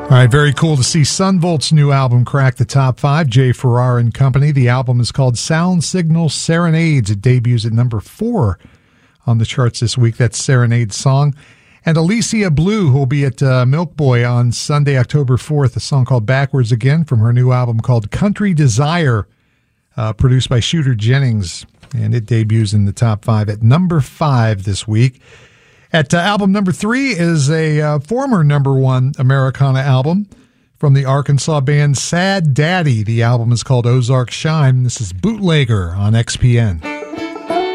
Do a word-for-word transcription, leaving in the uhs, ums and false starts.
All right, very cool to see Son Volt's new album crack the top five, Jay Farrar and Company. The album is called Sound Signal Serenades. It debuts at number four on the charts this week. That's Serenade's song. And Alicia Blue, who will be at uh, Milk Boy on Sunday, October fourth, a song called Backwards Again from her new album called Country Desire, uh, produced by Shooter Jennings. And it debuts in the top five at number five this week. At uh, album number three is a uh, former number one Americana album from the Arkansas band Sad Daddy. The album is called Ozark Shine. This is Bootlegger on X P N.